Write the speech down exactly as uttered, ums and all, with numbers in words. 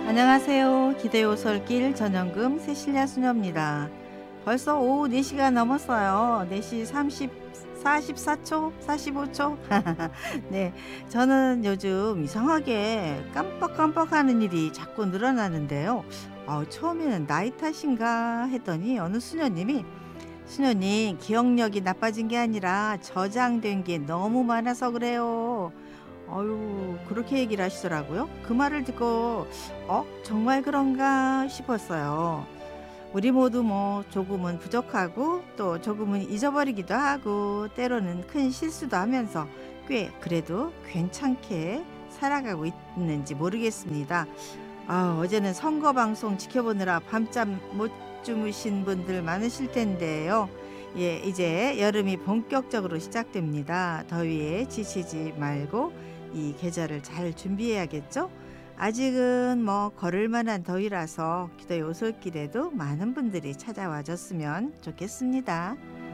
안녕하세요. 기도의 오솔길 전영금 세실야 수녀입니다. 벌써 오후 네 시가 넘었어요. 네 시 삼십, 사십사 초, 사십오 초. 네, 저는 요즘 이상하게 깜빡깜빡하는 일이 자꾸 늘어나는데요. 어, 처음에는 나이 탓인가 했더니 어느 수녀님이 수녀님 기억력이 나빠진 게 아니라 저장된 게 너무 많아서 그래요. 어유 그렇게 얘기를 하시더라고요. 그 말을 듣고 '어 정말 그런가?' 싶었어요. 우리 모두 뭐 조금은 부족하고 또 조금은 잊어버리기도 하고 때로는 큰 실수도 하면서 꽤 그래도 괜찮게 살아가고 있는지 모르겠습니다. 아 어제는 선거 방송 지켜보느라 밤잠 못 주무신 분들 많으실 텐데요. 예 이제 여름이 본격적으로 시작됩니다. 더위에 지치지 말고 이 계절을 잘 준비해야겠죠? 아직은 뭐 걸을 만한 더위라서 기도의 오솔길에도 많은 분들이 찾아와 줬으면 좋겠습니다.